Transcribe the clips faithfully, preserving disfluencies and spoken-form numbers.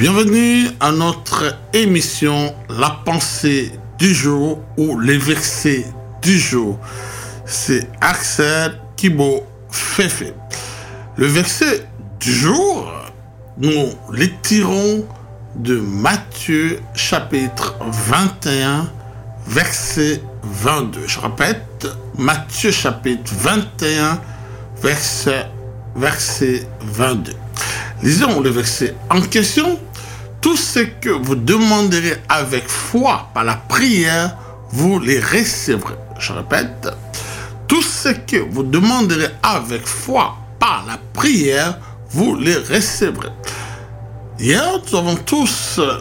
Bienvenue à notre émission La pensée du jour ou les versets du jour. C'est Axel Kibo Fefe. Le verset du jour, nous les tirons de Matthieu chapitre vingt et un, verset vingt-deux. Je répète, Matthieu chapitre vingt et un, verset, verset vingt-deux. Lisons le verset en question. Tout ce que vous demanderez avec foi par la prière, vous les recevrez. Je répète, tout ce que vous demanderez avec foi par la prière, vous les recevrez. Hier, nous avons tous euh,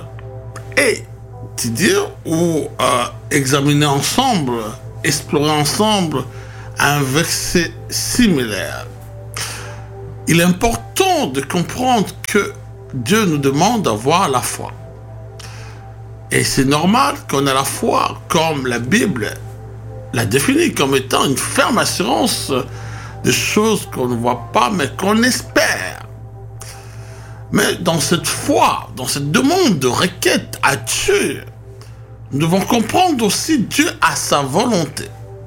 étudié ou euh, examiné ensemble, exploré ensemble un verset similaire. Il est important de comprendre que Dieu nous demande d'avoir la foi. Et c'est normal qu'on ait la foi, comme la Bible la définit comme étant une ferme assurance de choses qu'on ne voit pas, mais qu'on espère. Mais dans cette foi, dans cette demande de requête à Dieu, nous devons comprendre aussi Dieu à sa volonté.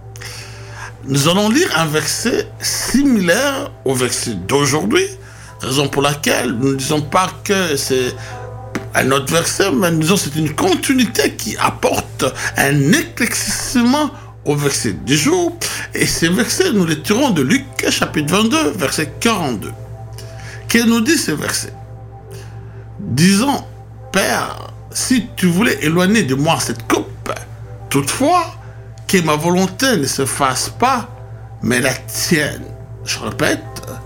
Nous allons lire un verset similaire au verset d'aujourd'hui, raison pour laquelle nous ne disons pas que c'est un autre verset, mais nous disons que c'est une continuité qui apporte un éclaircissement au verset du jour. Et ces versets, nous les tirons de Luc chapitre vingt-deux, verset quarante-deux. Qu'est-ce nous dit ces versets? Disant, Père, si tu voulais éloigner de moi cette coupe, toutefois, que ma volonté ne se fasse pas, mais la tienne. Je répète,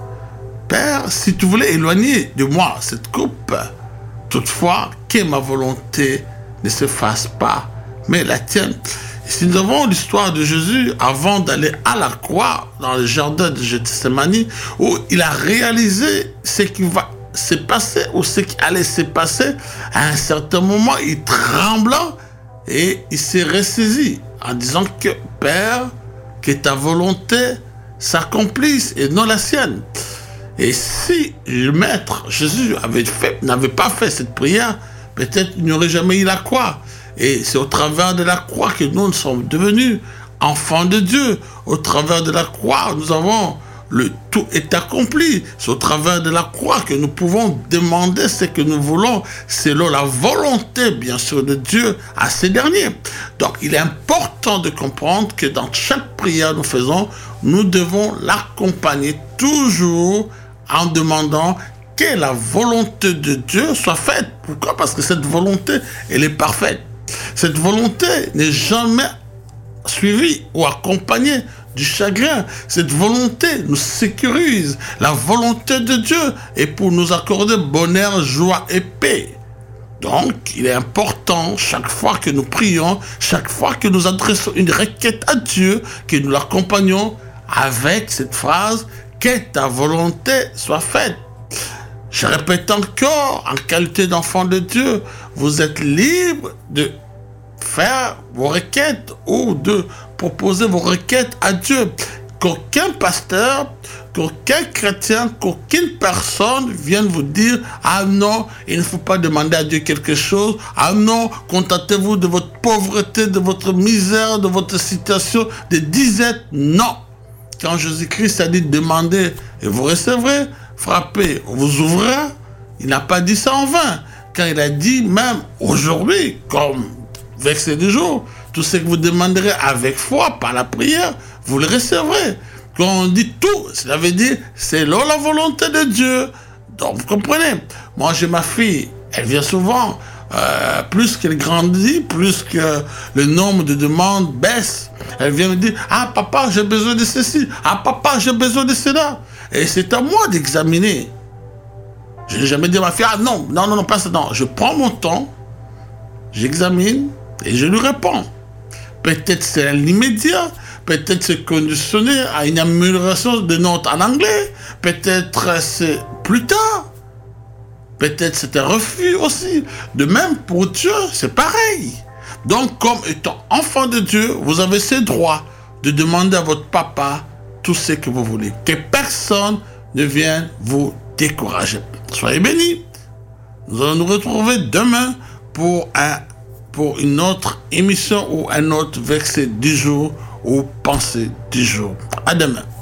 Père, si tu voulais éloigner de moi cette coupe, toutefois, que ma volonté ne se fasse pas, mais la tienne. Et si nous avons l'histoire de Jésus avant d'aller à la croix, dans le jardin de Gethsémani, où il a réalisé ce qui va se passer, ou ce qui allait se passer, à un certain moment, il trembla et il s'est ressaisi en disant que Père, que ta volonté s'accomplisse et non la sienne. Et si le maître Jésus avait fait, n'avait pas fait cette prière, peut-être il n'y aurait jamais eu la croix. Et c'est au travers de la croix que nous, nous sommes devenus enfants de Dieu. Au travers de la croix, nous avons le tout est accompli. C'est au travers de la croix que nous pouvons demander ce que nous voulons, selon la volonté, bien sûr, de Dieu à ces derniers. Donc, il est important de comprendre que dans chaque prière que nous faisons, nous devons l'accompagner toujours en demandant que la volonté de Dieu soit faite. Pourquoi? Parce que cette volonté, elle est parfaite. Cette volonté n'est jamais suivie ou accompagnée du chagrin. Cette volonté nous sécurise. La volonté de Dieu est pour nous accorder bonheur, joie et paix. Donc, il est important, chaque fois que nous prions, chaque fois que nous adressons une requête à Dieu, que nous l'accompagnons avec cette phrase, que ta volonté soit faite. Je répète encore, en qualité d'enfant de Dieu, vous êtes libre de faire vos requêtes ou de proposer vos requêtes à Dieu. Qu'aucun pasteur, qu'aucun chrétien, qu'aucune personne vienne vous dire « Ah non, il ne faut pas demander à Dieu quelque chose. Ah non, contentez-vous de votre pauvreté, de votre misère, de votre situation, de disette. » Non. Quand Jésus-Christ a dit « Demandez et vous recevrez, frappez, on vous ouvrira », il n'a pas dit ça en vain. Quand il a dit même aujourd'hui, comme verset du jour, tout ce que vous demanderez avec foi par la prière, vous le recevrez. Quand on dit tout, cela veut dire c'est là la volonté de Dieu. Donc vous comprenez. Moi j'ai ma fille, elle vient souvent. Euh, plus qu'elle grandit, plus que le nombre de demandes baisse. Elle vient me dire, ah papa, j'ai besoin de ceci. Ah papa, j'ai besoin de cela. Et c'est à moi d'examiner. Je n'ai jamais dit à ma fille, ah non, non, non, non, pas ça. Non, je prends mon temps, j'examine et je lui réponds. Peut-être c'est l'immédiat, peut-être c'est conditionné à une amélioration de notes en anglais, peut-être c'est plus tard. Peut-être c'est un refus aussi. De même, pour Dieu, c'est pareil. Donc, comme étant enfant de Dieu, vous avez ce droit de demander à votre papa tout ce que vous voulez. Que personne ne vienne vous décourager. Soyez bénis. Nous allons nous retrouver demain pour, un, pour une autre émission ou un autre verset du jour ou pensée du jour. À demain.